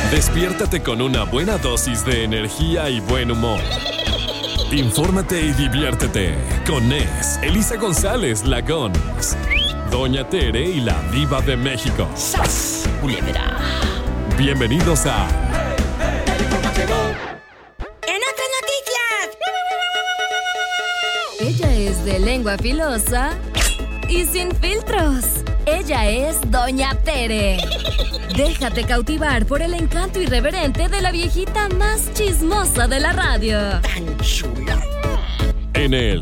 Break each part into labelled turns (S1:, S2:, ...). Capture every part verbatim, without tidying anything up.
S1: Despiértate con una buena dosis de energía y buen humor. Infórmate y diviértete con Nes, Elisa González, la Gons, Doña Tere y la Diva de México.
S2: ¡Sas, culebra!
S1: Bienvenidos a...
S3: ¡En otras noticias!
S4: Ella es de lengua filosa y sin filtros. Ella es Doña Tere. Déjate cautivar por el encanto irreverente de la viejita más chismosa de la radio.
S3: ¡Tan chula!
S1: En el...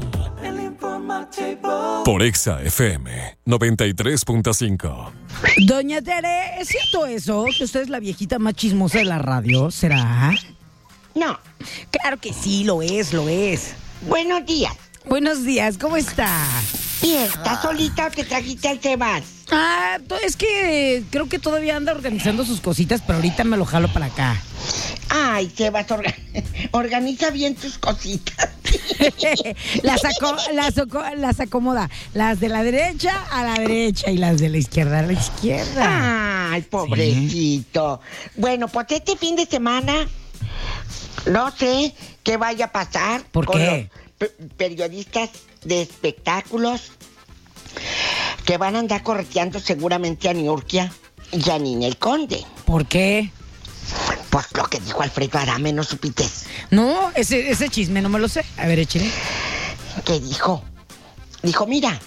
S1: Por Exa F M noventa y tres punto cinco.
S2: Doña Tere, ¿es cierto eso? ¿Que usted es la viejita más chismosa de la radio? ¿Será?
S3: No.
S2: Claro que sí, lo es, lo es.
S3: Buenos días.
S2: Buenos días, ¿cómo está?
S3: ¿Y estás solita o te trajiste al Sebas?
S2: Ah, to- es que creo que todavía anda organizando sus cositas, pero ahorita me lo jalo para acá.
S3: Ay, Sebas, orga- organiza bien tus cositas.
S2: las, aco- las, aco- las acomoda. Las de la derecha a la derecha y las de la izquierda a la izquierda.
S3: Ay, pobrecito. Bueno, pues este fin de semana no sé qué vaya a pasar.
S2: ¿Por
S3: con
S2: qué?
S3: los pe- periodistas de espectáculos que van a andar correteando seguramente a Niurkia y a Ninel Conde.
S2: ¿Por qué?
S3: Pues lo que dijo Alfredo Adame, ¿no supiste?
S2: No, ese, ese chisme no me lo sé. A ver, échale.
S3: ¿Qué dijo? Dijo, mira,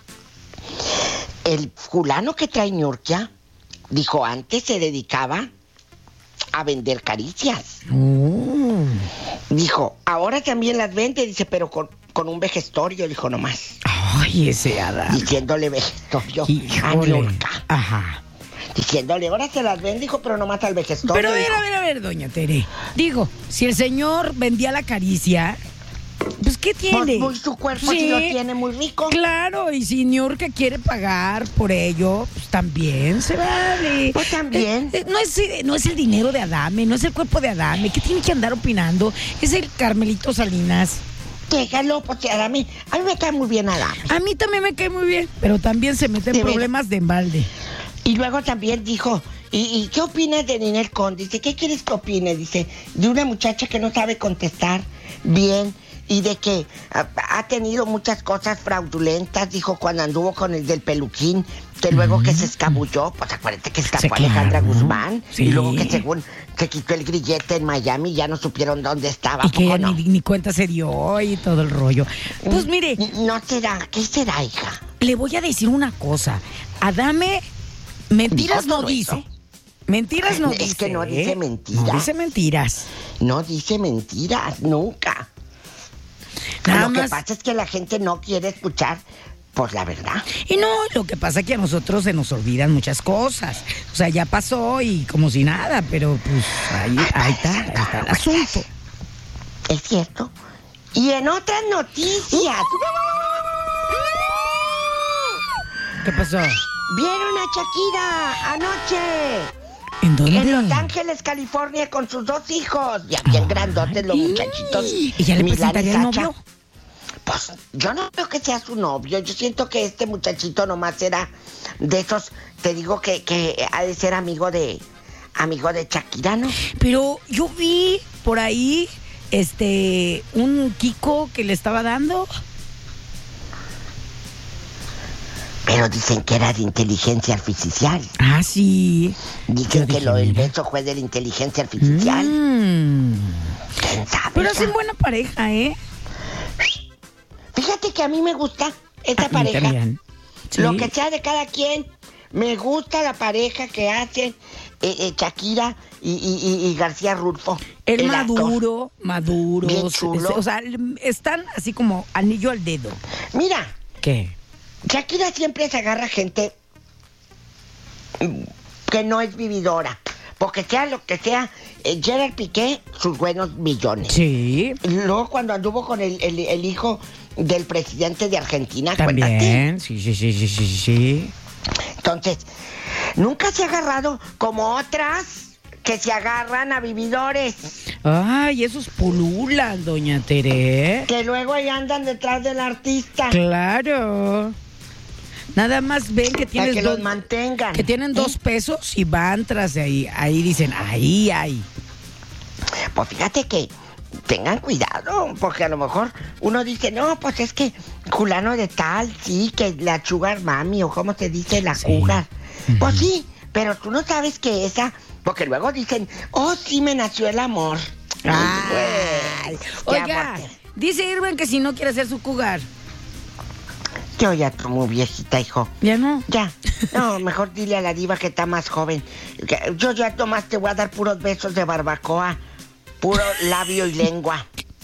S3: el fulano que trae Niurkia, dijo, antes se dedicaba a vender caricias.
S2: Oh.
S3: Dijo, ahora también las vende, dice, pero con, con un vejestorio, dijo nomás.
S2: Ay, ese Adam.
S3: Diciéndole vejestorio a
S2: Híjole.
S3: Niurka.
S2: Ajá.
S3: Diciéndole, ahora se las vende, dijo, pero nomás al vejestorio.
S2: Pero a ver,
S3: dijo.
S2: a ver, a ver, doña Tere. Digo, si el señor vendía la caricia, pues ¿qué tiene?
S3: Pues muy su cuerpo sí lo tiene muy rico.
S2: Claro, y si Niurka quiere pagar por ello, pues también se vale.
S3: Pues también.
S2: Eh, eh, no, es, eh, no es el dinero de Adame, no es el cuerpo de Adame. ¿Qué tiene que andar opinando? Es el Carmelito Salinas.
S3: Déjalo, pues a mí, a mí me cae muy bien Adame.
S2: A mí también me cae muy bien, pero también se mete en
S3: De veras.
S2: problemas de embalde.
S3: Y luego también dijo, ¿y, y qué opinas de Ninel Conde? Dice, ¿qué quieres que opine? Dice, de una muchacha que no sabe contestar bien y de que ha, ha tenido muchas cosas fraudulentas, dijo cuando anduvo con el del peluquín, que luego que se escabulló, pues acuérdate que escapó
S2: Sí, claro.
S3: Alejandra Guzmán,
S2: Sí.
S3: y luego que según se quitó el grillete en Miami, ya no supieron dónde estaba.
S2: Y que
S3: ¿Poco
S2: ella
S3: no?
S2: ni, ni cuenta se dio y todo el rollo. Pues mire,
S3: No será, ¿qué será, hija?
S2: le voy a decir una cosa. Adame, mentiras
S3: Dijo
S2: no
S3: todo
S2: dice.
S3: eso.
S2: Mentiras no
S3: Es
S2: dice.
S3: que no dice
S2: ¿eh?
S3: mentiras.
S2: No dice mentiras.
S3: No dice mentiras, nunca.
S2: Nada
S3: Lo que
S2: más.
S3: pasa es que la gente no quiere escuchar, pues la verdad.
S2: Y no, lo que pasa es que a nosotros se nos olvidan muchas cosas. O sea, ya pasó y como si nada, pero pues ahí, ahí está, ahí está el asunto.
S3: Es cierto. Y en otras noticias,
S2: ¿Qué pasó?
S3: vieron a Shakira anoche
S2: ¿En dónde?
S3: en Los Ángeles, California, con sus dos hijos. Ya bien
S2: Ay.
S3: grandotes los muchachitos.
S2: ¿Y ya le
S3: Milán y
S2: presentaría el
S3: Sacha.
S2: novio?
S3: Pues yo no creo que sea su novio. Yo siento que este muchachito nomás era de esos, te digo que, que ha de ser amigo de amigo de Shakira, ¿no?
S2: Pero yo vi por ahí este un Kiko que le estaba dando.
S3: Pero dicen que era de inteligencia artificial.
S2: Ah, sí.
S3: Dicen
S2: Yo
S3: que
S2: dije,
S3: lo del
S2: mira.
S3: beso fue de la inteligencia artificial.
S2: Mm.
S3: ¿Quién sabe?
S2: Pero
S3: hija?
S2: hacen buena pareja, ¿eh?
S3: Fíjate que a mí me gusta esa
S2: A mí
S3: pareja.
S2: también. Sí.
S3: Lo que sea de cada quien. Me gusta la pareja que hacen eh, eh, Shakira y, y- y- y García Rulfo.
S2: El
S3: el actor.
S2: maduro, maduro.
S3: Bien chulo.
S2: O sea, están así como anillo al dedo.
S3: Mira,
S2: ¿Qué?
S3: Shakira siempre se agarra gente mm, que no es vividora. Porque sea lo que sea, eh, Gerard Piqué, sus buenos millones.
S2: Sí.
S3: Y luego cuando anduvo con el, el- el hijo del presidente de Argentina, acuérdate.
S2: También. Sí, sí, sí, sí, sí, sí.
S3: Entonces, nunca se ha agarrado como otras que se agarran a vividores.
S2: Ay, esos pululan, doña Tere.
S3: Que luego ahí andan detrás del artista.
S2: Claro. Nada más ven que
S3: Para
S2: tienes
S3: que
S2: dos,
S3: los mantengan.
S2: que tienen dos
S3: ¿eh?
S2: pesos y van tras de ahí. Ahí dicen, ahí, ahí.
S3: Pues fíjate que tengan cuidado, porque a lo mejor uno dice, no, pues es que fulano de tal, sí, que la sugar mami, o cómo se dice, la
S2: Sí.
S3: cougar.
S2: Ujú.
S3: Pues sí, pero tú no sabes que esa, porque luego dicen, oh, sí me nació el amor.
S2: Ay,
S3: güey,
S2: oiga,
S3: qué amor.
S2: dice Irwin que si no quiere ser su cougar.
S3: Yo ya estoy muy viejita, hijo.
S2: ¿Ya no?
S3: Ya. No, mejor dile a la diva que está más joven. Que yo ya nomás te voy a dar puros besos de barbacoa. Puro labio y lengua.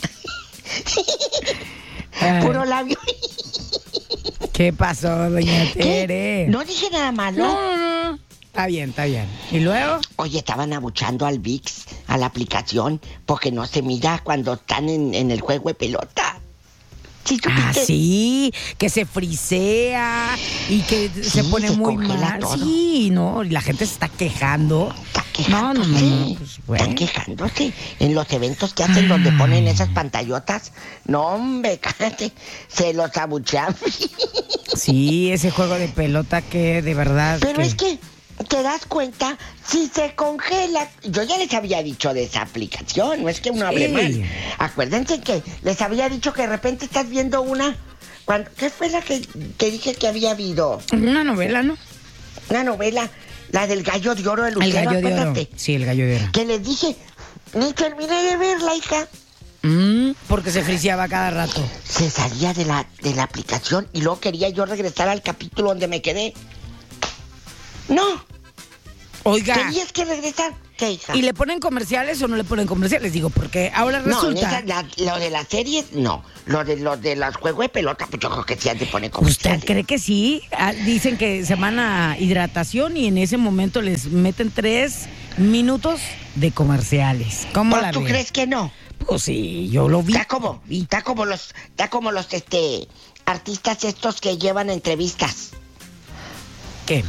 S2: Ay,
S3: Puro labio.
S2: ¿Qué pasó, doña
S3: ¿Qué?
S2: Tere?
S3: No dije nada malo.
S2: No, no, no. Está bien, está bien. ¿Y luego?
S3: Oye, estaban abuchando al V I X, a la aplicación, porque no se mira cuando están en, en el juego de pelota. ¿Sí
S2: Ah,
S3: supiste?
S2: sí, que se frisea y que se
S3: Sí,
S2: pone
S3: se
S2: muy
S3: congela
S2: mal.
S3: todo.
S2: Sí, no, y la gente se está quejando.
S3: Está
S2: No, no, no,
S3: quejándose.
S2: no, pues, bueno.
S3: Están quejándose en los eventos que hacen donde ponen esas pantallotas. No, hombre, cállate, se los abuchean.
S2: Sí, ese juego de pelota que de verdad.
S3: Pero
S2: que-
S3: es que te das cuenta, si se congela, yo ya les había dicho de esa aplicación, no es que uno hable
S2: Sí.
S3: mal. Acuérdense que les había dicho que de repente estás viendo una. Cuando, ¿qué fue la que, que dije que había habido?
S2: Una novela, ¿no?
S3: Una novela, la del gallo de oro de
S2: El
S3: Lucero,
S2: gallo de oro.
S3: acuérdate.
S2: Sí, el gallo de oro.
S3: Que les dije, ni terminé de verla, hija.
S2: Mm, porque se friseaba cada rato.
S3: Se salía de la, de la aplicación y luego quería yo regresar al capítulo donde me quedé. No,
S2: Oiga,
S3: tenías que regresar. ¿Qué, hija?
S2: ¿y le ponen comerciales o no le ponen comerciales? Digo, porque ahora
S3: No, en
S2: resulta...
S3: esa, la- lo de las series, no. Lo de los de los juegos de pelota, pues yo creo que sí han de poner
S2: ¿Usted
S3: comerciales.
S2: cree que sí? Ah, dicen que se van a hidratación y en ese momento les meten tres minutos de comerciales. ¿Cómo
S3: Pues,
S2: la
S3: ¿tú
S2: ve?
S3: crees que no?
S2: Pues sí, yo lo vi.
S3: Está como, está como los, está como los este artistas estos que llevan entrevistas.
S2: ¿Qué?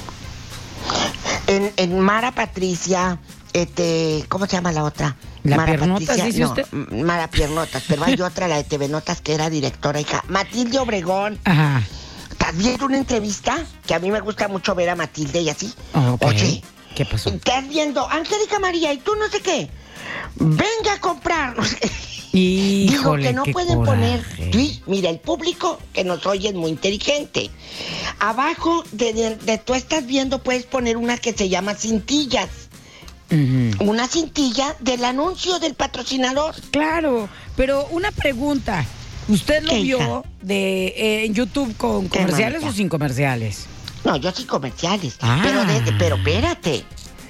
S3: En, en Mara Patricia, este, ¿cómo se llama la otra?
S2: ¿La
S3: Mara
S2: Piernotas, dice
S3: no,
S2: usted?
S3: M- Mara Piernotas, pero hay otra, la de T V Notas, que era directora, hija. Matilde Obregón.
S2: Ajá.
S3: ¿Estás viendo una entrevista? Que a mí me gusta mucho ver a Matilde y así.
S2: Ok.
S3: Oye,
S2: ¿Qué pasó?
S3: estás viendo, Angélica María, y tú no sé qué. Venga a comprar. No sé. Digo
S2: Híjole,
S3: que no
S2: qué
S3: pueden
S2: coraje.
S3: poner. Sí, mira, el público que nos oye es muy inteligente. Abajo de, de, de tú estás viendo, puedes poner una que se llama cintillas.
S2: Ujú.
S3: Una cintilla del anuncio del patrocinador.
S2: Claro, pero una pregunta. ¿Usted lo
S3: ¿Qué,
S2: vio
S3: hija?
S2: de eh, en YouTube con
S3: ¿Qué,
S2: comerciales
S3: mamita?
S2: o sin comerciales?
S3: No, yo sí comerciales.
S2: Ah.
S3: Pero, de- pero espérate.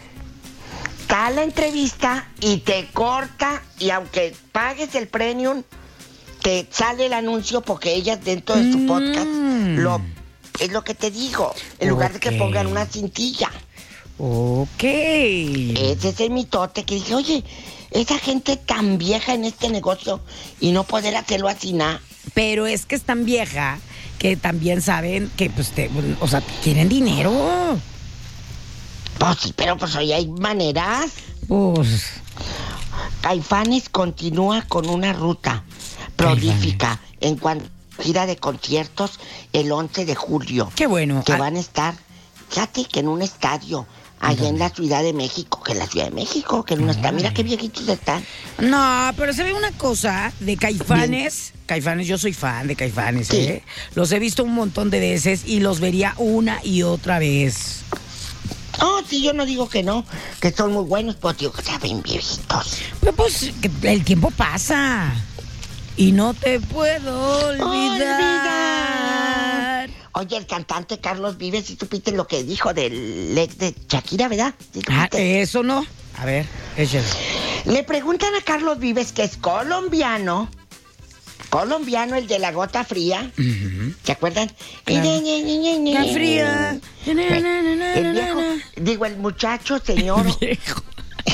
S3: Está la entrevista y te corta, y aunque pagues el premium, te sale el anuncio porque ellas dentro de su
S2: Mm.
S3: podcast lo es lo que te digo. En lugar de que
S2: Ok.
S3: pongan una cintilla.
S2: Ok.
S3: Ese es el mitote que dije, oye, esa gente tan vieja en este negocio y no poder hacerlo así nada.
S2: Pero es que es tan vieja que también saben que, pues, te- o sea, tienen dinero.
S3: Pues sí, pero pues hoy hay maneras.
S2: Pues,
S3: Caifanes continúa con una ruta prolífica en cuanto a gira de conciertos el once de julio.
S2: qué bueno.
S3: Que
S2: Ah,
S3: van a estar, fíjate que en un estadio, allá en la Ciudad de México, que en la Ciudad de México, que en un estadio, mira qué viejitos están.
S2: No, pero se ve una cosa de Caifanes. Caifanes, yo soy fan de Caifanes,
S3: Sí.
S2: ¿eh? Los he visto un montón de veces y los vería una y otra vez.
S3: Oh, sí, yo no digo que no, que son muy buenos, pero digo que saben viejitos.
S2: Pero pues que el tiempo pasa y no te puedo olvidar.
S3: Oye, el cantante Carlos Vives, ¿sí supiste lo que dijo del ex de Shakira, verdad? ¿Sí
S2: Ah,
S3: supiste?
S2: eso no. A ver, échale.
S3: Le preguntan a Carlos Vives, que es colombiano, colombiano, el de la gota fría, ¿se acuerdan?
S2: Claro.
S3: Y-
S2: La fría.
S3: El viejo, digo, el muchacho, señor,
S2: Viejo.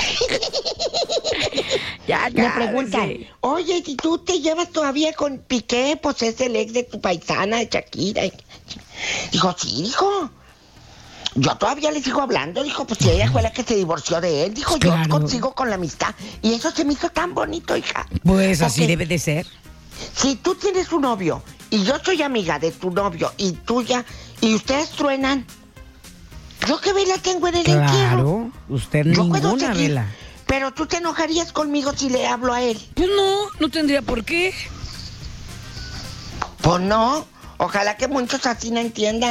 S2: ya,
S3: le preguntan,
S2: sí.
S3: oye, si tú te llevas todavía con Piqué, pues es el ex de tu paisana, de Shakira. Dijo, sí, dijo. Yo todavía le sigo hablando, dijo, pues si ella fue la que se divorció de él, dijo,
S2: Claro.
S3: yo consigo con la amistad. Y eso se me hizo tan bonito, hija.
S2: Pues así
S3: Porque
S2: debe de ser.
S3: si tú tienes un novio y yo soy amiga de tu novio y tuya y ustedes truenan. Yo qué vela tengo en el entierro.
S2: Claro, usted
S3: Yo puedo
S2: ninguna
S3: seguir,
S2: vela.
S3: pero tú te enojarías conmigo si le hablo a él.
S2: Pues no, no tendría por qué.
S3: Pues no, ojalá que muchos así no entiendan.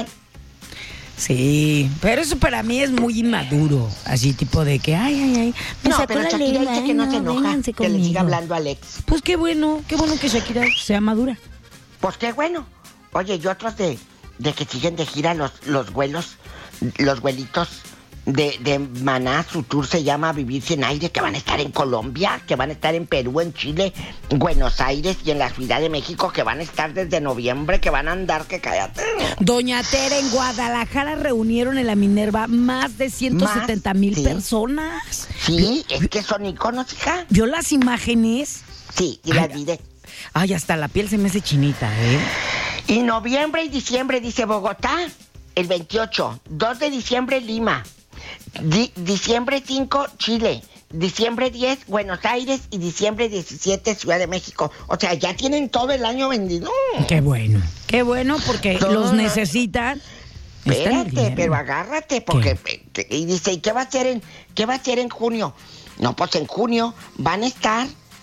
S2: Sí, pero eso para mí es muy inmaduro. Así tipo de que, ay, ay, ay. Me
S3: No,
S2: sacó
S3: pero
S2: la
S3: Shakira
S2: lengua,
S3: dice que
S2: ay,
S3: no se enoja,
S2: vénganse
S3: que le
S2: conmigo.
S3: siga hablando a Alex.
S2: Pues qué bueno, qué bueno que Shakira sea madura.
S3: Pues qué bueno. Oye, y otros de, de que siguen de gira los, los vuelos, los vuelitos de, de Maná, su tour se llama Vivir Sin Aire, que van a estar en Colombia, que van a estar en Perú, en Chile, Buenos Aires y en la Ciudad de México, que van a estar desde noviembre, que van a andar, que cállate.
S2: Doña Tere, en Guadalajara reunieron en la Minerva más de ciento setenta mil
S3: Sí.
S2: personas.
S3: Sí, es que son iconos, hija.
S2: ¿Vio las imágenes?
S3: Sí, y las vi de...
S2: Ay, hasta la piel se me hace chinita, ¿eh?
S3: Y noviembre y diciembre, dice Bogotá, el veintiocho. dos de diciembre, Lima. Di- diciembre cinco, Chile. Diciembre diez, Buenos Aires. Y diciembre diecisiete, Ciudad de México. O sea, ya tienen todo el año vendido.
S2: Qué bueno. Qué bueno porque
S3: No.
S2: los necesitan. Necesitan el
S3: Espérate,
S2: dinero.
S3: pero agárrate, porque... eh, Y dice, ¿y qué va a hacer en, qué va a hacer en junio? No, pues en junio van a estar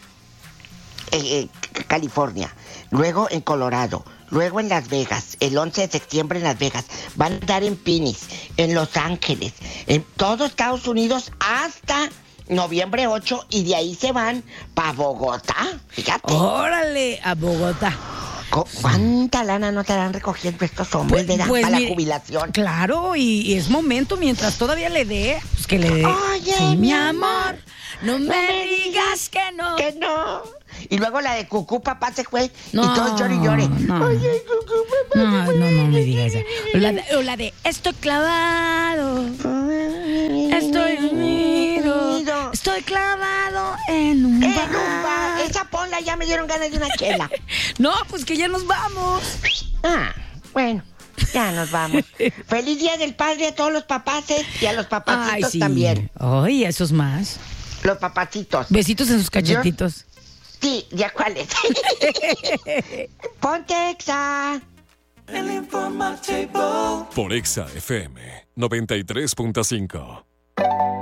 S3: en eh, California, luego en Colorado, luego en Las Vegas, el once de septiembre en Las Vegas, van a estar en Phoenix, en Los Ángeles, en todo Estados Unidos hasta noviembre ocho y de ahí se van para Bogotá, fíjate.
S2: Órale, a Bogotá.
S3: Co- ¿Cuánta lana no estarán recogiendo estos hombres de edad para
S2: mire,
S3: la jubilación?
S2: Claro, y, y es momento, mientras todavía le dé, pues que le dé.
S3: Oye,
S2: sí, mi
S3: mi
S2: amor,
S3: amor,
S2: no me
S3: me
S2: digas que no.
S3: Que no. Y luego la de Cucú, papá se fue
S2: No,
S3: y todos llore y llore.
S2: no.
S3: Oye, Cucú, papá
S2: No,
S3: se fue.
S2: no, no me digas eso. O la de, o la de estoy clavado, estoy unido, estoy clavado en un
S3: En
S2: bar.
S3: un bar. Esa ponla, ya me dieron ganas de una chela.
S2: No, pues que ya nos vamos.
S3: Ah, bueno, ya nos vamos. Feliz Día del Padre a todos los papaces y a los papacitos
S2: Ay, sí.
S3: también.
S2: Ay, esos más.
S3: Los papacitos.
S2: Besitos en sus cachetitos.
S3: Sí, ¿ya cuáles? Ponte Exa.
S1: Por Exa F M noventa y tres punto cinco.